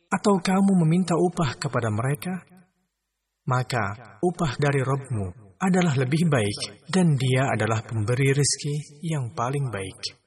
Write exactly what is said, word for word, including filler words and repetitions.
atau kamu meminta upah kepada mereka? Maka upah dari Rabb-Mu adalah lebih baik, dan Dia adalah pemberi rezeki yang paling baik.